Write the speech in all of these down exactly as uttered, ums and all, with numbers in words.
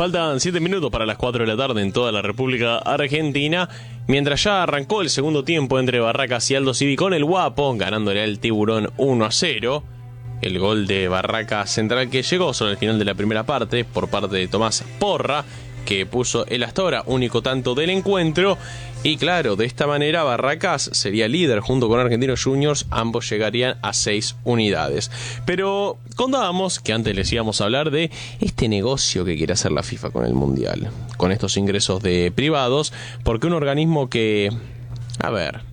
Faltan siete minutos para las cuatro de la tarde en toda la República Argentina. Mientras ya arrancó el segundo tiempo entre Barracas y Aldo Civi con el Guapo, ganándole al Tiburón uno a cero. El gol de Barracas Central que llegó sobre el final de la primera parte por parte de Tomás Porra, que puso el hasta ahora único tanto del encuentro. Y claro, de esta manera Barracas sería líder junto con Argentinos Juniors, ambos llegarían a seis unidades. Pero contábamos que antes les íbamos a hablar de este negocio que quiere hacer la FIFA con el Mundial, con estos ingresos de privados, porque un organismo que, a ver,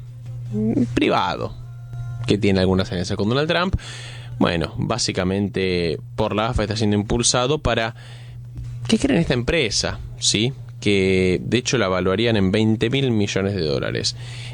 privado, que tiene algunas alianzas con Donald Trump, bueno, básicamente por la A F A está siendo impulsado para que creen esta empresa, ¿sí? Que de hecho la evaluarían en veinte mil millones de dólares.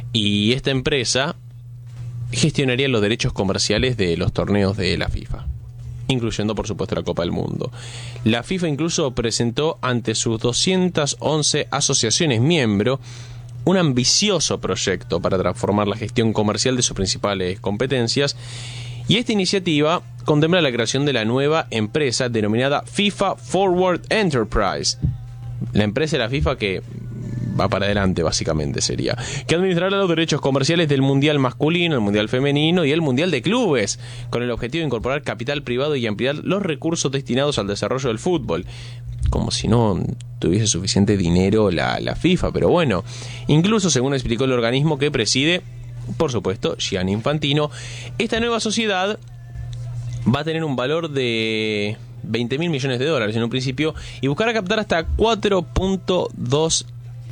Y esta empresa gestionaría los derechos comerciales de los torneos de la FIFA, incluyendo por supuesto la Copa del Mundo. La FIFA incluso presentó ante sus doscientas once asociaciones miembro un ambicioso proyecto para transformar la gestión comercial de sus principales competencias. Y esta iniciativa contempla la creación de la nueva empresa denominada FIFA Forward Enterprise. La empresa de la FIFA que va para adelante, básicamente sería, que administrará los derechos comerciales del Mundial masculino, el Mundial femenino y el Mundial de clubes, con el objetivo de incorporar capital privado y ampliar los recursos destinados al desarrollo del fútbol. Como si no tuviese suficiente dinero la, la FIFA, pero bueno, incluso según explicó el organismo que preside, por supuesto, Gianni Infantino, esta nueva sociedad va a tener un valor de veinte mil millones de dólares en un principio y buscará captar hasta cuatro punto dos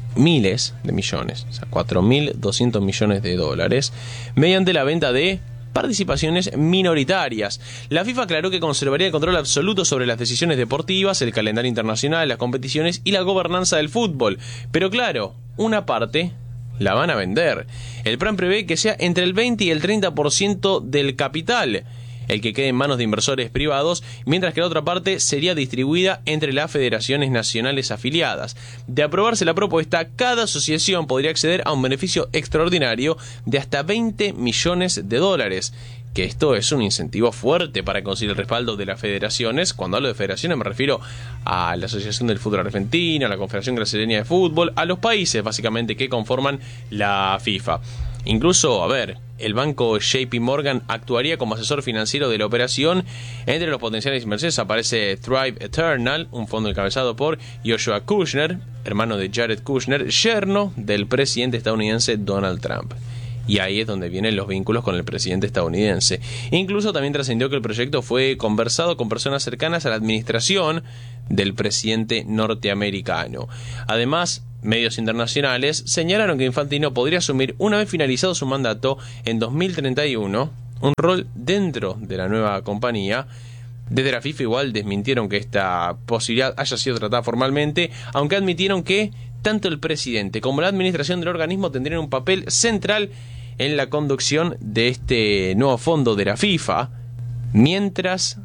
miles de millones, o sea, cuatro mil doscientos millones de dólares, mediante la venta de participaciones minoritarias. La FIFA aclaró que conservaría el control absoluto sobre las decisiones deportivas, el calendario internacional, las competiciones y la gobernanza del fútbol. Pero claro, una parte la van a vender. El plan prevé que sea entre el veinte y el treinta por ciento del capital el que quede en manos de inversores privados, mientras que la otra parte sería distribuida entre las federaciones nacionales afiliadas. De aprobarse la propuesta, cada asociación podría acceder a un beneficio extraordinario de hasta veinte millones de dólares. Que esto es un incentivo fuerte para conseguir el respaldo de las federaciones. Cuando hablo de federaciones me refiero a la Asociación del Fútbol Argentino, a la Confederación Brasileña de Fútbol, a los países básicamente que conforman la FIFA. Incluso, a ver, el banco J P Morgan actuaría como asesor financiero de la operación. Entre los potenciales inversores aparece Thrive Eternal, un fondo encabezado por Joshua Kushner, hermano de Jared Kushner, yerno del presidente estadounidense Donald Trump. Y ahí es donde vienen los vínculos con el presidente estadounidense. Incluso también trascendió que el proyecto fue conversado con personas cercanas a la administración del presidente norteamericano. Además, medios internacionales señalaron que Infantino podría asumir, una vez finalizado su mandato en dos mil treinta y uno, un rol dentro de la nueva compañía. Desde la FIFA igual desmintieron que esta posibilidad haya sido tratada formalmente, aunque admitieron que tanto el presidente como la administración del organismo tendrían un papel central en la conducción de este nuevo fondo de la FIFA, mientras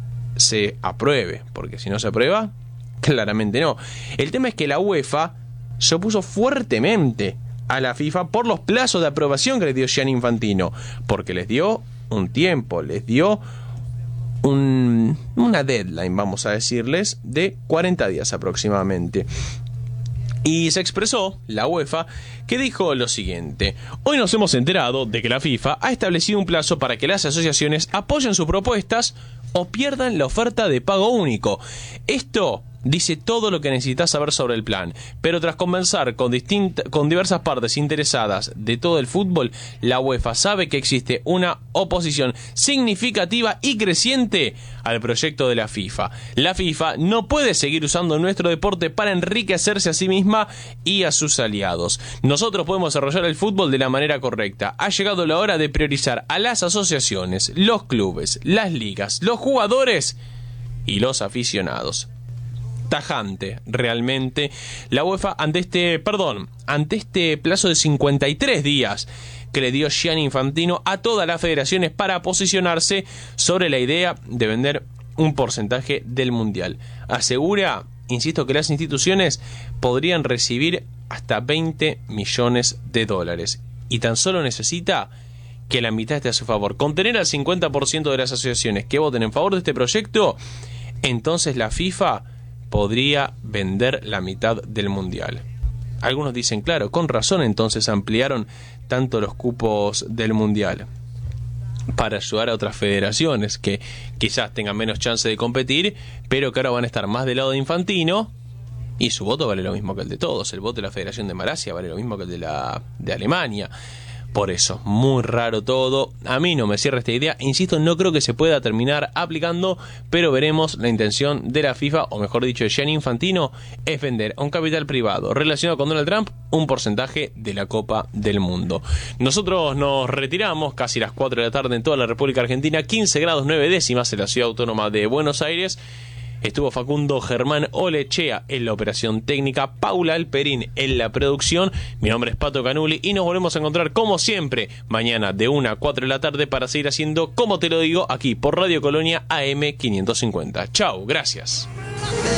se apruebe, porque si no se aprueba, claramente no. El tema es que la UEFA se opuso fuertemente a la FIFA por los plazos de aprobación que les dio Gianni Infantino, porque les dio un tiempo, les dio un, una deadline, vamos a decirles, de cuarenta días aproximadamente. Y se expresó la UEFA, que dijo lo siguiente: hoy nos hemos enterado de que la FIFA ha establecido un plazo para que las asociaciones apoyen sus propuestas o pierdan la oferta de pago único. Esto dice todo lo que necesitas saber sobre el plan, pero tras conversar con, distinta, con diversas partes interesadas de todo el fútbol, la UEFA sabe que existe una oposición significativa y creciente al proyecto de la FIFA. La FIFA no puede seguir usando nuestro deporte para enriquecerse a sí misma y a sus aliados. Nosotros podemos desarrollar el fútbol de la manera correcta. Ha llegado la hora de priorizar a las asociaciones, los clubes, las ligas, los jugadores y los aficionados. Tajante, realmente, la UEFA ante este, perdón, ante este plazo de cincuenta y tres días que le dio Gianni Infantino a todas las federaciones para posicionarse sobre la idea de vender un porcentaje del Mundial. Asegura, insisto, que las instituciones podrían recibir hasta veinte millones de dólares y tan solo necesita que la mitad esté a su favor. Con tener al cincuenta por ciento de las asociaciones que voten en favor de este proyecto, entonces la FIFA podría vender la mitad del mundial. Algunos dicen, claro, con razón entonces ampliaron tanto los cupos del mundial para ayudar a otras federaciones que quizás tengan menos chance de competir, pero que ahora van a estar más del lado de Infantino, y su voto vale lo mismo que el de todos. El voto de la Federación de Malasia vale lo mismo que el de la de Alemania. Por eso, muy raro todo. A mí no me cierra esta idea. Insisto, no creo que se pueda terminar aplicando, pero veremos. La intención de la FIFA, o mejor dicho de Gianni Infantino, es vender a un capital privado relacionado con Donald Trump un porcentaje de la Copa del Mundo. Nosotros nos retiramos casi las cuatro de la tarde en toda la República Argentina, quince grados nueve décimas en la ciudad autónoma de Buenos Aires. Estuvo Facundo Germán Olechea en la operación técnica, Paula Alperín en la producción. Mi nombre es Pato Canuli y nos volvemos a encontrar como siempre mañana de una a cuatro de la tarde para seguir haciendo Como Te Lo Digo aquí por Radio Colonia A M quinientos cincuenta. Chau, gracias.